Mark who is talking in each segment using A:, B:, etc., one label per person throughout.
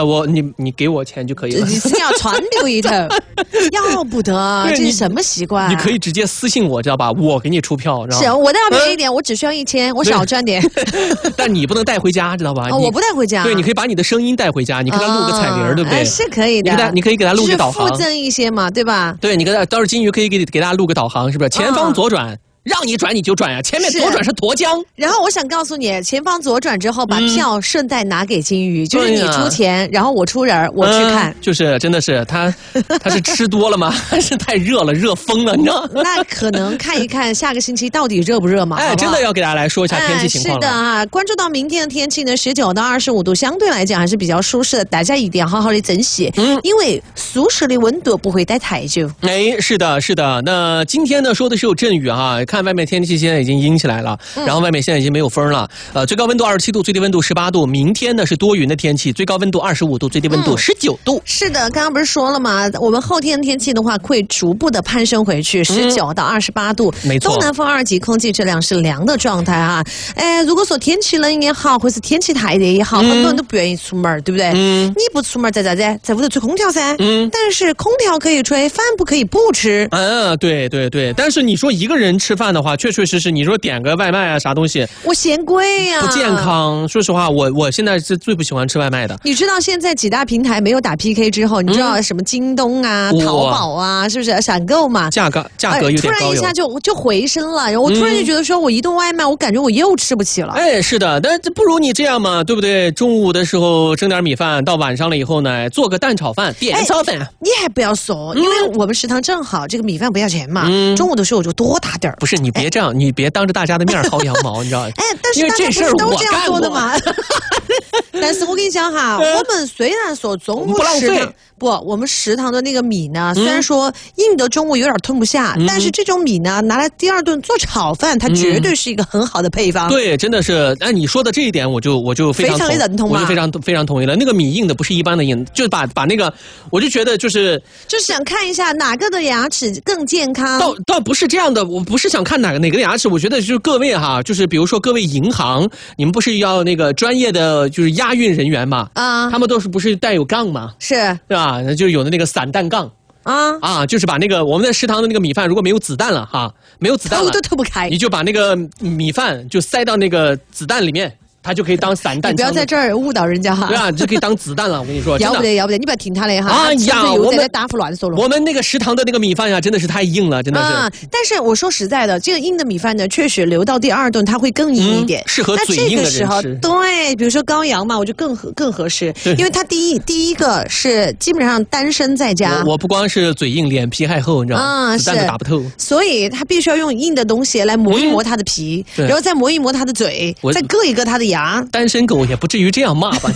A: 你给我钱就可以了。
B: 你是要传流一头，要不得，这是什么习惯？
A: 你可以直接私信我，知道吧？我给你出票，
B: 是我的要便宜一点，我只需要1000，我少赚点。
A: 但你不能带回家，知道吧？
B: 我不带回家。
A: 对，你可以把你的声音带回家，你给他录个彩铃，对不对？
B: 是可以的。
A: 你可以给他录个导航，
B: 附赠一些嘛，对吧？
A: 对，你给他，到时候金鱼可以给大家录个导航，是不是？前方左转。让你转你就转呀，前面左转是沱江。
B: 然后我想告诉你，前方左转之后，把票顺带拿给金鱼，就是你出钱，然后我出人，我去看。
A: 就是真的是他是吃多了吗？还是太热了，热疯了？你知道？
B: 那可能看一看下个星期到底热不热嘛？
A: 哎，真的要给大家来说一下天气情况了。
B: 是的啊，关注到明天的天气呢，19到25度，相对来讲还是比较舒适的，大家一定要好好的珍惜。因为舒适的温度不会待太久。
A: 哎，是的，是的。那今天呢说的是有阵雨啊。看外面天气现在已经阴起来了，然后外面现在已经没有风了。最高温度27度，最低温度18度。明天呢是多云的天气，最高温度25度，最低温度19度。
B: 是的，刚刚不是说了吗？我们后天天气的话会逐步的攀升回去，19到28度。
A: 没错，
B: 东南风2级，空气质量是凉的状态啊。如果说天气冷也好，或是天气太热也好，很多人都不愿意出门，对不对？你不出门在咋子？在屋头吹空调噻。但是空调可以吹，饭不可以不吃。
A: 对对对。但是你说一个人吃饭的话，确确实实，你说点个外卖啊，啥东西，
B: 我嫌贵呀，
A: 不健康。说实话，我现在是最不喜欢吃外卖的。
B: 你知道现在几大平台没有打 PK 之后，你知道什么京东啊、淘宝啊，是不是闪购嘛？
A: 价格有点高，
B: 突然一下就回升了，然后我突然就觉得说，我移动外卖，我感觉我又吃不起了。
A: 哎，是的，但这不如你这样嘛，对不对？中午的时候蒸点米饭，到晚上了以后呢，做个蛋炒饭、点炒饭。
B: 你还不要说，因为我们食堂正好这个米饭不要钱嘛，中午的时候我就多打点儿。
A: 不是，你别这样，你别当着大家的面薅羊毛，你知道吗？
B: 但是大家不是都这样做的吗？但是我跟你讲哈，我们虽然说中午食堂我们食堂的那个米呢，虽然说硬的中午有点吞不下，但是这种米呢，拿来第二顿做炒饭，它绝对是一个很好的配方。
A: 对，真的是，哎，你说的这一点，我就非常
B: 认同，
A: 我就非常同意了。那个米硬的不是一般的硬，就把那个，我就觉得就是
B: 想看一下哪个的牙齿更健康。
A: 倒不是这样的，我不是想看哪个的牙齿，我觉得就是各位哈，就是比如说各位银行，你们不是要那个专业的就是押运人员嘛？他们不是带有杠吗？
B: 是，
A: 对吧？就有的那个散弹杠。就是把那个我们在食堂的那个米饭如果没有子弹了哈，没有子弹了，
B: 偷都偷不开，
A: 你就把那个米饭就塞到那个子弹里面。它就可以当散弹枪。
B: 你不要在这儿误导人家哈。
A: 对啊，就可以当子弹了。我跟你说，
B: 要不得，你不要听他的哈。
A: 哎呀，
B: 我们在答复乱说了。
A: 我们那个食堂的那个米饭呀，真的是太硬了，真的是。
B: 但是我说实在的，这个硬的米饭呢，确实留到第二顿它会更硬一点，
A: 适合嘴硬的人吃。
B: 那这个时候，对，比如说羔羊嘛，我就更合适，因为它第一个是基本上单身在家。
A: 我不光是嘴硬，脸皮还厚，你知道吗？子弹都打不透。
B: 所以他必须要用硬的东西来磨一磨他的皮，然后再磨一磨他的嘴，再硌一硌他的牙。
A: 单身狗也不至于这样骂吧？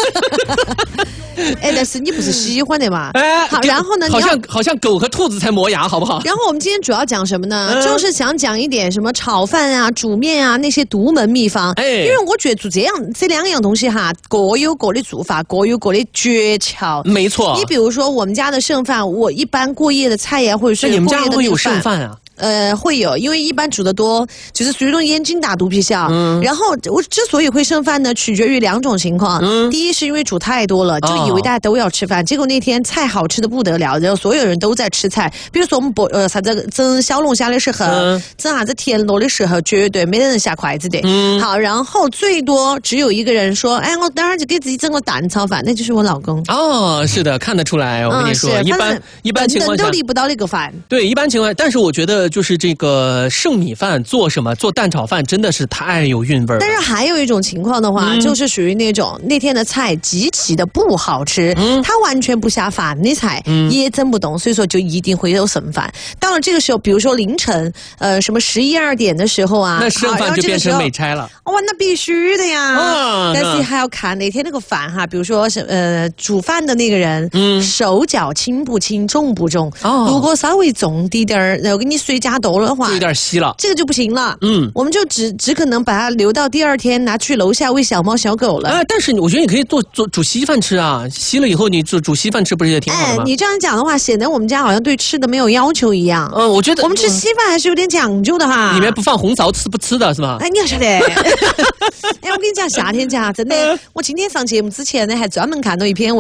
B: 但是你不是喜欢的嘛？好，然后呢？
A: 好像狗和兔子才磨牙，好不好？
B: 然后我们今天主要讲什么呢？就是想讲一点什么炒饭啊、煮面啊那些独门秘方。因为我觉得做这两样东西哈，各有各的做法，各有各的诀窍。
A: 没错。
B: 你比如说我们家的剩饭，我一般过夜的菜呀，或者是
A: 你们家会有剩饭啊？
B: 会有，因为一般煮的多，就是属于那种眼睛大肚皮小。然后我之所以会剩饭呢，取决于两种情况。第一是因为煮太多了，就以为大家都要吃饭，结果那天菜好吃的不得了，然后所有人都在吃菜。比如说我们啥子蒸小龙虾的时候，蒸啥子田螺的时候，绝对没人下筷子的。好，然后最多只有一个人说，哎，我等会儿就给自己整个蛋炒饭，那就是我老公。
A: 是的，看得出来，我跟你说，一般情况下
B: 都离不到那个饭。
A: 对，一般情况下，但是我觉得就是这个剩米饭做蛋炒饭真的是太有韵味了。
B: 但是还有一种情况的话，就是属于那种那天的菜极其的不好吃，它完全不下饭的菜，也整不动，所以说就一定会有剩饭。到了这个时候，比如说凌晨什么11、12点的时候啊，
A: 那剩饭就变成美差了。
B: 哇，那必须的呀！但是还要看那天那个饭哈，比如说煮饭的那个人手脚轻不轻，重不重。如果稍微重滴点儿，然后给你水加多了的话，
A: 就有点稀了，
B: 这个就不行了。我们就只可能把它留到第二天拿去楼下喂小猫小狗了。
A: 但是我觉得你可以煮稀饭吃啊，稀了以后你煮稀饭吃不是也挺好的吗？
B: 你这样讲的话，显得我们家好像对吃的没有要求一样。
A: 我觉得
B: 我们吃稀饭还是有点讲究的哈。
A: 里面不放红枣吃不吃的是吧？
B: 你要晓得。我跟你讲，夏天家真的，我今天上节目之前呢，还专门看到一篇文。